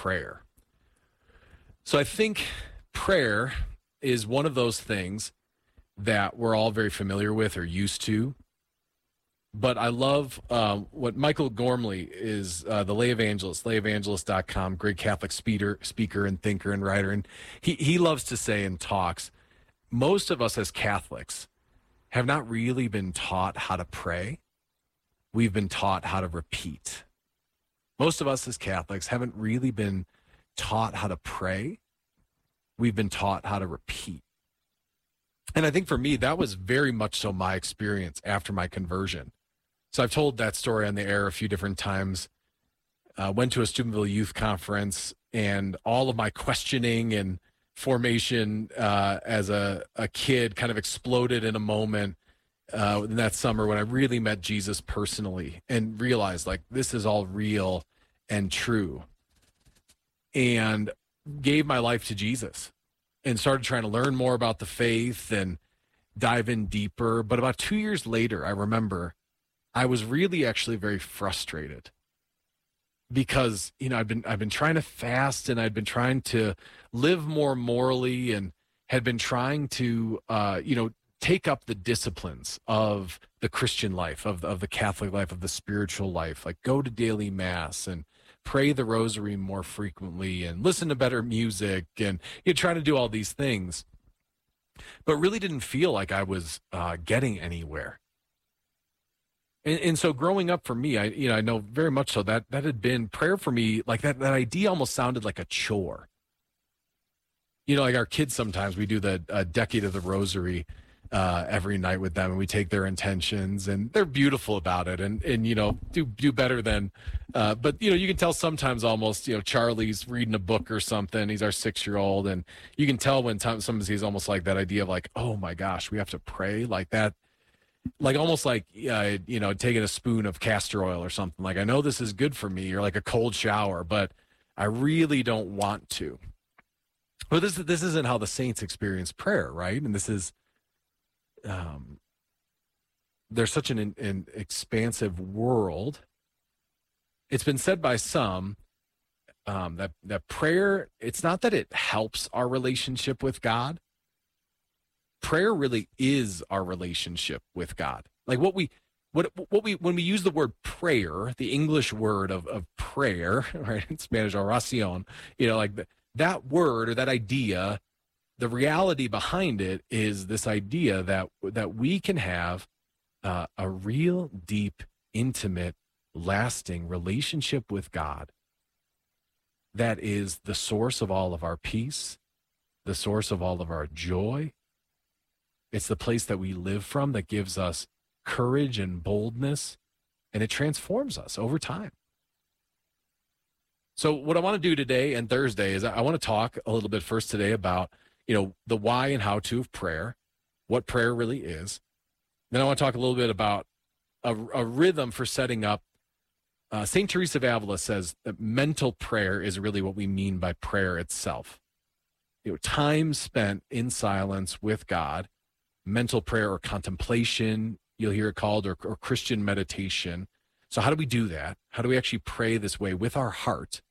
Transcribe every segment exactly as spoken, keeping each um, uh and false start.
prayer. So I think prayer is one of those things that we're all very familiar with or used to. But I love um, what Michael Gormley is, uh, the lay evangelist, lay evangelist dot com, great Catholic speaker, speaker and thinker and writer. And he, he loves to say in talks, most of us as Catholics have not really been taught how to pray. We've been taught how to repeat. Most of us as Catholics haven't really been taught how to pray. We've been taught how to repeat. And I think for me, that was very much so my experience after my conversion. So I've told that story on the air a few different times. Uh, went to a Steubenville Youth Conference, and all of my questioning and formation uh, as a, a kid kind of exploded in a moment uh, in that summer when I really met Jesus personally and realized, like, this is all real and true. And gave my life to Jesus and started trying to learn more about the faith and dive in deeper. But about two years later, I remember I was really actually very frustrated because, you know, I've been, I've been trying to fast and I'd been trying to live more morally and had been trying to, uh, you know, take up the disciplines of the Christian life, of, of the Catholic life, of the spiritual life, like go to daily mass and pray the rosary more frequently and listen to better music and you know, trying to do all these things, but really didn't feel like I was uh, getting anywhere. And, and so growing up for me, I, you know, I know very much so that that had been prayer for me. Like that, that idea almost sounded like a chore. You know, like our kids, sometimes we do the uh, decade of the rosary uh, every night with them, and we take their intentions, and they're beautiful about it, and and you know do do better than. Uh, but you know, you can tell sometimes almost, you know, Charlie's reading a book or something. He's our six year old, and you can tell when time, sometimes he's almost like that idea of like, oh my gosh, we have to pray like that. Like almost like, uh, you know, taking a spoon of castor oil or something. Like, I know this is good for me, or like a cold shower, but I really don't want to. But this, this isn't how the saints experience prayer, right? And this is, um, there's such an, an expansive world. It's been said by some um, that, that prayer, it's not that it helps our relationship with God. Prayer really is our relationship with God. Like what we, what what we, when we use the word prayer, the English word of, of prayer, right, in Spanish, oración, you know, like the, that word or that idea, the reality behind it is this idea that that we can have uh, a real, deep, intimate, lasting relationship with God that is the source of all of our peace, the source of all of our joy. It's the place that we live from that gives us courage and boldness, and it transforms us over time. So what I want to do today and Thursday is I want to talk a little bit first today about, you know, the why and how to of prayer, what prayer really is. Then I want to talk a little bit about a, a rhythm for setting up. Uh, Saint Teresa of Avila says that mental prayer is really what we mean by prayer itself. You know, time spent in silence with God. Mental prayer or contemplation, you'll hear it called, or, or Christian meditation. So how do we do that? How do we actually pray this way with our heart?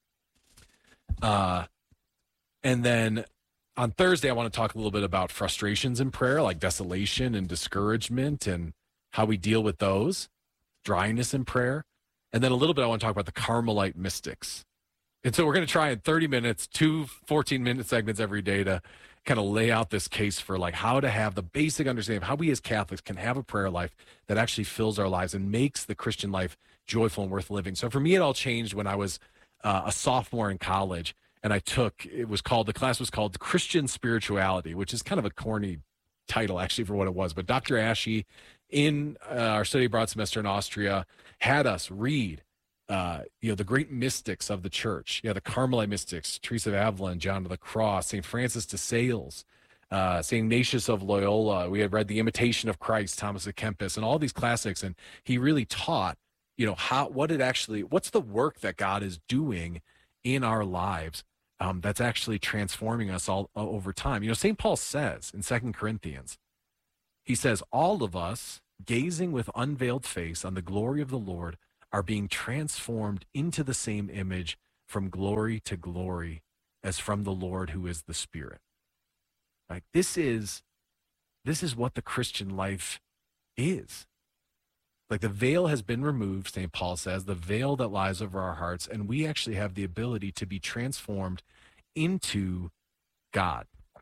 Uh, and then on Thursday, I want to talk a little bit about frustrations in prayer, like desolation and discouragement and how we deal with those, dryness in prayer. And then a little bit, I want to talk about the Carmelite mystics. And so we're going to try in thirty minutes, two fourteen-minute segments every day to kind of lay out this case for like how to have the basic understanding of how we as Catholics can have a prayer life that actually fills our lives and makes the Christian life joyful and worth living. So for me, it all changed when I was uh, a sophomore in college, and I took, it was called, the class was called Christian Spirituality, which is kind of a corny title actually for what it was. But Doctor Ashe in uh, our study abroad semester in Austria had us read Uh, you know, the great mystics of the church. Yeah, the Carmelite mystics, Teresa of Avila and John of the Cross, Saint Francis de Sales, uh, Saint Ignatius of Loyola. We had read The Imitation of Christ, Thomas à Kempis, and all these classics. And he really taught, you know, how, what it actually, what's the work that God is doing in our lives um, that's actually transforming us all uh, over time. You know, Saint Paul says in Second Corinthians, he says, all of us gazing with unveiled face on the glory of the Lord are being transformed into the same image from glory to glory as from the Lord who is the Spirit. Like this is this is what the Christian life is. Like the veil has been removed, Saint Paul says, the veil that lies over our hearts, and we actually have the ability to be transformed into God.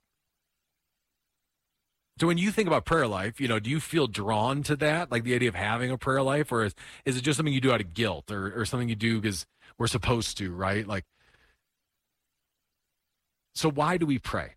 So when you think about prayer life, you know, do you feel drawn to that, like the idea of having a prayer life, or is, is it just something you do out of guilt, or, or something you do because we're supposed to, right? Like, so why do we pray?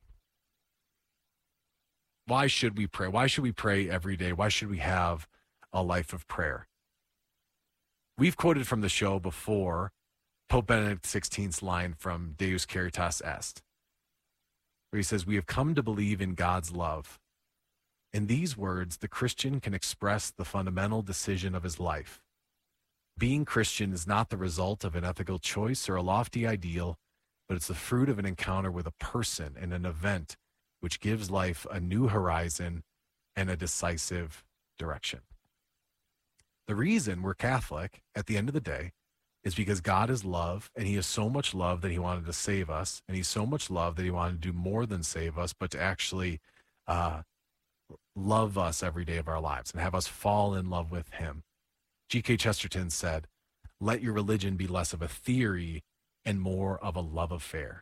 Why should we pray? Why should we pray every day? Why should we have a life of prayer? We've quoted from the show before Pope Benedict the sixteenth's line from Deus Caritas Est, where he says, "We have come to believe in God's love. In these words, the Christian can express the fundamental decision of his life. Being Christian is not the result of an ethical choice or a lofty ideal, but it's the fruit of an encounter with a person and an event which gives life a new horizon and a decisive direction." The reason we're Catholic at the end of the day is because God is love, and he is so much love that he wanted to save us, and he's so much love that he wanted to do more than save us, but to actually uh, love us every day of our lives and have us fall in love with him. G K Chesterton said, "Let your religion be less of a theory and more of a love affair."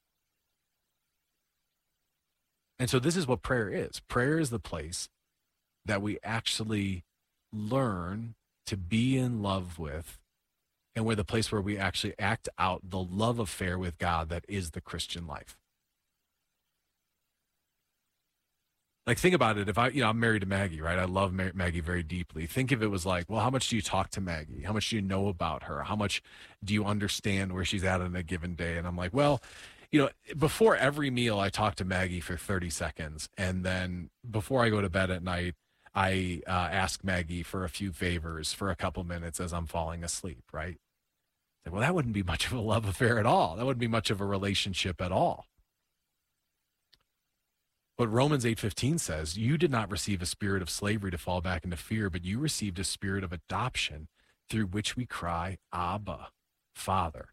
And so this is what prayer is. Prayer is the place that we actually learn to be in love with, and we're the place where we actually act out the love affair with God that is the Christian life. Like, think about it. If I, you know, I'm married to Maggie, right? I love Maggie very deeply. Think if it was like, well, how much do you talk to Maggie? How much do you know about her? How much do you understand where she's at on a given day? And I'm like, well, you know, before every meal, I talk to Maggie for thirty seconds. And then before I go to bed at night, I uh, ask Maggie for a few favors for a couple minutes as I'm falling asleep, right? Well, that wouldn't be much of a love affair at all. That wouldn't be much of a relationship at all. But Romans eight fifteen says, "You did not receive a spirit of slavery to fall back into fear, but you received a spirit of adoption through which we cry, Abba, Father."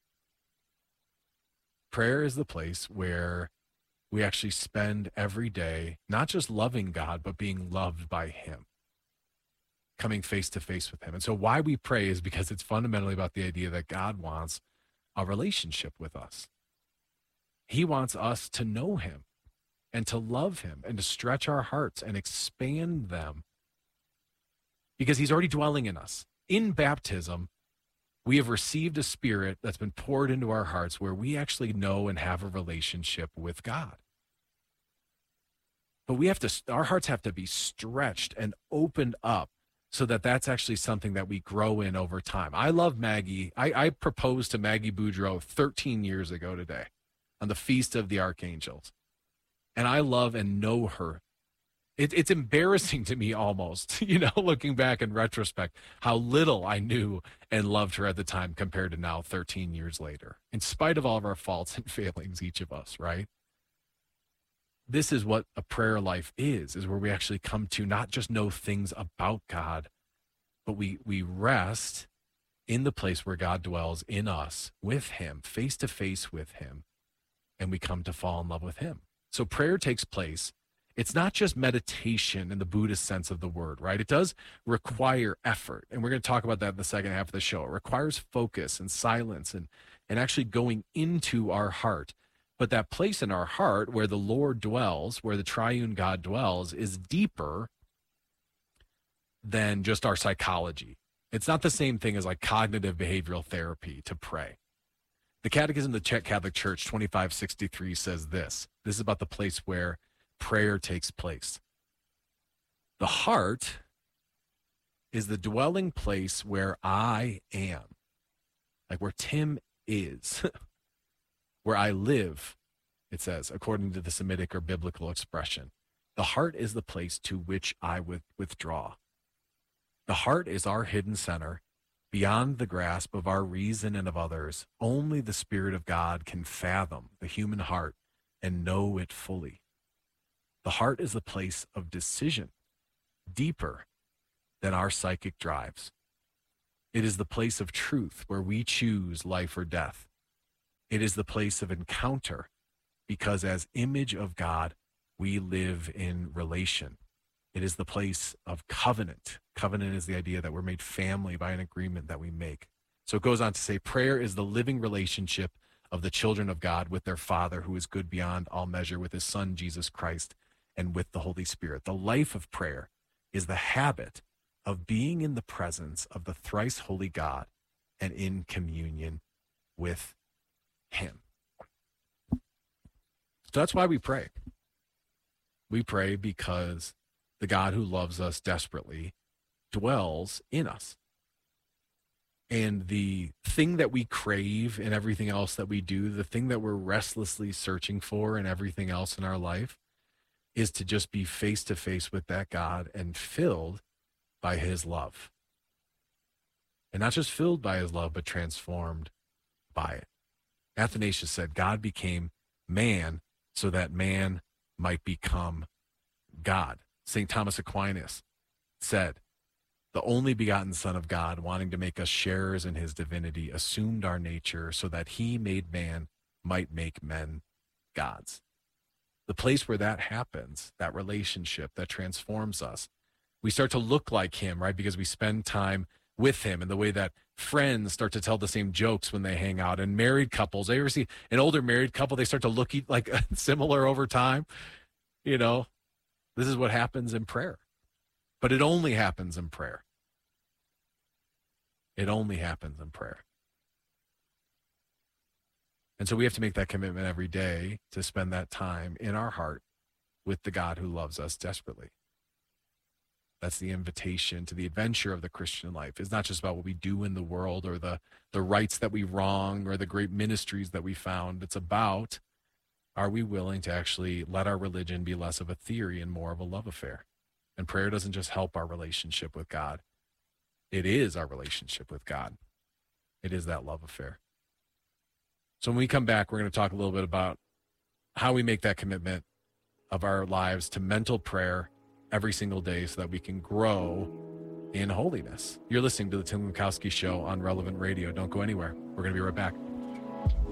Prayer is the place where we actually spend every day not just loving God, but being loved by him, coming face to face with him. And so why we pray is because it's fundamentally about the idea that God wants a relationship with us. He wants us to know him and to love him and to stretch our hearts and expand them, because he's already dwelling in us. In baptism, we have received a spirit that's been poured into our hearts where we actually know and have a relationship with God. But we have to, our hearts have to be stretched and opened up so that that's actually something that we grow in over time. I love Maggie. I, I proposed to Maggie Boudreau thirteen years ago today on the Feast of the Archangels. And I love and know her. It, it's embarrassing to me almost, you know, looking back in retrospect, how little I knew and loved her at the time compared to now thirteen years later, in spite of all of our faults and failings, each of us, right? This is what a prayer life is, is where we actually come to not just know things about God, but we, we rest in the place where God dwells in us, with him, face to face with him, and we come to fall in love with him. So prayer takes place. It's not just meditation in the Buddhist sense of the word, right? It does require effort. And we're going to talk about that in the second half of the show. It requires focus and silence and, and actually going into our heart. But that place in our heart where the Lord dwells, where the triune God dwells, is deeper than just our psychology. It's not the same thing as like cognitive behavioral therapy to pray. The Catechism of the Czech Catholic Church twenty-five sixty-three says this. This is about the place where prayer takes place. The heart is the dwelling place where I am, like where Tim is, where I live, it says, according to the Semitic or biblical expression. The heart is the place to which I would withdraw. The heart is our hidden center, beyond the grasp of our reason and of others. Only the Spirit of God can fathom the human heart and know it fully. The heart is the place of decision, deeper than our psychic drives. It is the place of truth where we choose life or death. It is the place of encounter because as image of God, we live in relation. It is the place of covenant. Covenant is the idea that we're made family by an agreement that we make. So it goes on to say, prayer is the living relationship of the children of God with their Father, who is good beyond all measure, with his Son, Jesus Christ, and with the Holy Spirit. The life of prayer is the habit of being in the presence of the thrice holy God and in communion with him. So that's why we pray. We pray because the God who loves us desperately dwells in us. And the thing that we crave in everything else that we do, the thing that we're restlessly searching for in everything else in our life, is to just be face to face with that God and filled by his love. And not just filled by his love, but transformed by it. Athanasius said, God became man so that man might become God. Saint Thomas Aquinas said, the only begotten Son of God, wanting to make us sharers in his divinity, assumed our nature so that he, made man, might make men gods. The place where that happens, that relationship that transforms us, we start to look like him, right? Because we spend time with him, and the way that friends start to tell the same jokes when they hang out, and married couples, I ever see an older married couple, they start to look like similar over time. You know, this is what happens in prayer, but it only happens in prayer. It only happens in prayer. And so we have to make that commitment every day to spend that time in our heart with the God who loves us desperately. That's the invitation to the adventure of the Christian life. It's not just about what we do in the world or the, the rights that we wrong or the great ministries that we found. It's about, are we willing to actually let our religion be less of a theory and more of a love affair? And prayer doesn't just help our relationship with God. It is our relationship with God. It is that love affair. So when we come back, we're going to talk a little bit about how we make that commitment of our lives to mental prayer every single day so that we can grow in holiness. You're listening to the Tim Lukowski Show on Relevant Radio. Don't go anywhere. We're going to be right back.